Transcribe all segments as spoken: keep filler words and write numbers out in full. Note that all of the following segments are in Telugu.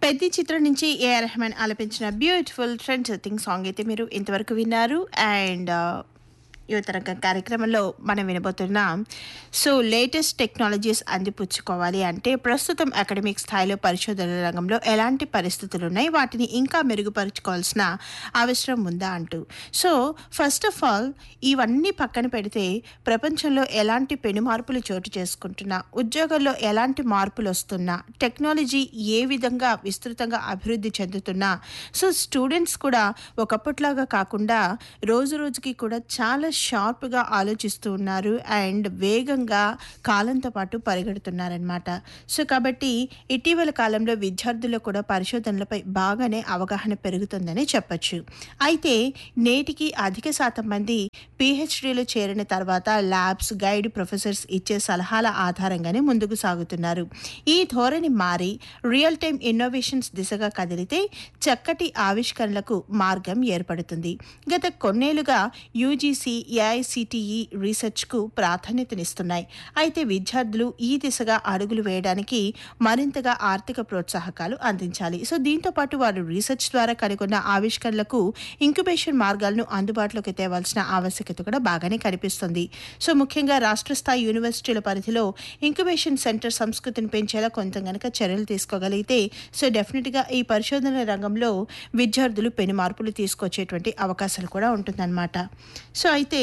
పెద్ది చిత్రం నుంచి ఏఆర్ రెహమాన్ ఆలపించిన బ్యూటిఫుల్ ట్రెండ్ సెట్టింగ్ సాంగ్ అయితే మీరు ఇంతవరకు విన్నారు. అండ్ యువతరంగం కార్యక్రమంలో మనం వినబోతున్నాం. సో లేటెస్ట్ టెక్నాలజీస్ అందిపుచ్చుకోవాలి అంటే ప్రస్తుతం అకాడమిక్ స్థాయిలో పరిశోధనల రంగంలో ఎలాంటి పరిస్థితులు ఉన్నాయి, వాటిని ఇంకా మెరుగుపరుచుకోవాల్సిన అవసరం ఉందా అంటూ. సో ఫస్ట్ ఆఫ్ ఆల్ ఇవన్నీ పక్కన పెడితే ప్రపంచంలో ఎలాంటి పెను మార్పులు చోటు చేసుకుంటున్నా, ఉద్యోగాల్లో ఎలాంటి మార్పులు వస్తున్నా, టెక్నాలజీ ఏ విధంగా విస్తృతంగా అభివృద్ధి చెందుతున్నా, సో స్టూడెంట్స్ కూడా ఒకప్పట్లాగా కాకుండా రోజు రోజుకి కూడా చాలా షార్ప్గా ఆలోచిస్తూ ఉన్నారు అండ్ వేగంగా కాలంతో పాటు పరిగెడుతున్నారనమాట. సో కాబట్టి ఇటీవల కాలంలో విద్యార్థుల్లో కూడా పరిశోధనలపై బాగానే అవగాహన పెరుగుతుందని చెప్పచ్చు. అయితే నేటికి అధిక శాతం మంది పిహెచ్డీలో చేరిన తర్వాత ల్యాబ్స్, గైడ్ ప్రొఫెసర్స్ ఇచ్చే సలహాల ఆధారంగానే ముందుకు సాగుతున్నారు. ఈ ధోరణి మారి రియల్ టైమ్ ఇన్నోవేషన్స్ దిశగా కదిలితే చక్కటి ఆవిష్కరణలకు మార్గం ఏర్పడుతుంది. గత కొన్నేళ్లుగా యూజీసీ, ఏఐసిటిఈ రీసెర్చ్కు ప్రాధాన్యతనిస్తున్నాయి. అయితే విద్యార్థులు ఈ దిశగా అడుగులు వేయడానికి మరింతగా ఆర్థిక ప్రోత్సాహకాలు అందించాలి. సో దీంతో పాటు వారు రీసెర్చ్ ద్వారా కనుగొన్న ఆవిష్కరణలకు ఇంక్యుబేషన్ మార్గాలను అందుబాటులోకి తేవాల్సిన ఆవశ్యకత కూడా బాగానే కనిపిస్తుంది. సో ముఖ్యంగా రాష్ట్ర స్థాయి యూనివర్సిటీల పరిధిలో ఇంక్యుబేషన్ సెంటర్ సంస్కృతిని పెంచేలా కొంత గనక చర్యలు తీసుకోగలిగితే సో డెఫినెట్గా ఈ పరిశోధన రంగంలో విద్యార్థులు పెను మార్పులు తీసుకొచ్చేటువంటి అవకాశాలు కూడా ఉంటుందన్నమాట. సో అయితే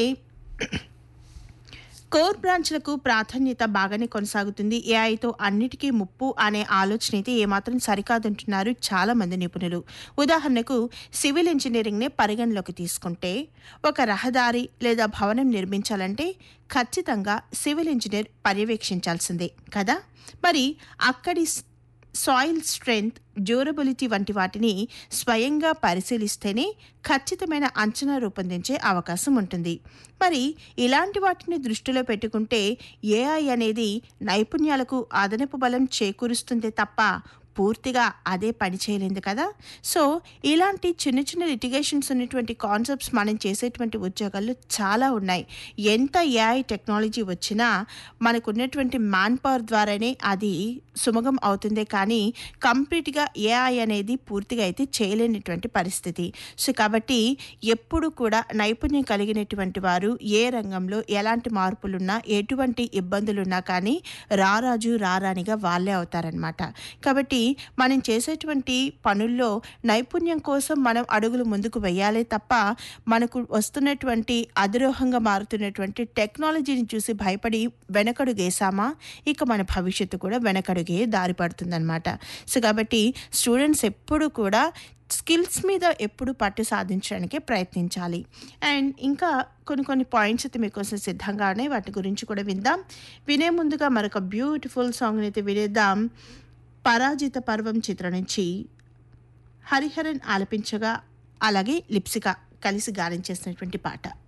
కోర్ బ్రాంచ్లకు ప్రాధాన్యత బాగానే కొనసాగుతుంది. ఏఐతో అన్నిటికీ ముప్పు అనే ఆలోచన అయితే ఏమాత్రం సరికాదంటున్నారు చాలా మంది నిపుణులు. ఉదాహరణకు సివిల్ ఇంజనీరింగ్నే పరిగణలోకి తీసుకుంటే ఒక రహదారి లేదా భవనం నిర్మించాలంటే ఖచ్చితంగా సివిల్ ఇంజనీర్ పర్యవేక్షించాల్సిందే కదా. మరి అక్కడి సాయిల్ స్ట్రెంగ్త్, డ్యూరబిలిటీ వంటి వాటిని స్వయంగా పరిశీలిస్తేనే ఖచ్చితమైన అంచనా రూపొందించే అవకాశం ఉంటుంది. మరి ఇలాంటి వాటిని దృష్టిలో పెట్టుకుంటే ఏఐ అనేది నైపుణ్యాలకు అదనపు బలం చేకూరుస్తుంది తప్ప పూర్తిగా అదే పని చేయలేదు కదా. సో ఇలాంటి చిన్న చిన్న లిటిగేషన్స్ ఉన్నటువంటి కాన్సెప్ట్స్ మనం చేసేటువంటి ఉద్యోగాలు చాలా ఉన్నాయి. ఎంత ఏఐ టెక్నాలజీ వచ్చినా మనకున్నటువంటి మ్యాన్ పవర్ ద్వారానే అది సుమగం అవుతుందే కానీ కంప్లీట్గా ఏఐ అనేది పూర్తిగా అయితే చేయలేనటువంటి పరిస్థితి. సో కాబట్టి ఎప్పుడు కూడా నైపుణ్యం కలిగినటువంటి వారు ఏ రంగంలో ఎలాంటి మార్పులున్నా, ఎటువంటి ఇబ్బందులున్నా కానీ రారాజు రారానిగా వాళ్ళే అవుతారనమాట. కాబట్టి మనం చేసేటువంటి పనుల్లో నైపుణ్యం కోసం మనం అడుగులు ముందుకు వేయాలి తప్ప మనకు వస్తున్నటువంటి అధిరోహంగా మారుతున్నటువంటి టెక్నాలజీని చూసి భయపడి వెనకడుగేసామా ఇక మన భవిష్యత్తు కూడా వెనకడుగే దారి పడుతుందన్నమాట. సో కాబట్టి స్టూడెంట్స్ ఎప్పుడు కూడా స్కిల్స్ మీద ఎప్పుడు పట్టు సాధించడానికే ప్రయత్నించాలి. అండ్ ఇంకా కొన్ని కొన్ని పాయింట్స్ అయితే మీకోసం సిద్ధంగా ఉన్నాయి, వాటి గురించి కూడా విందాం. వినే ముందుగా మరొక బ్యూటిఫుల్ సాంగ్ని అయితే వినేద్దాం. పరాజిత పర్వం చిత్రం నుంచి హరిహరన్ ఆలపించగా అలాగే లిప్సిక కలిసి గానం చేసినటువంటి పాట.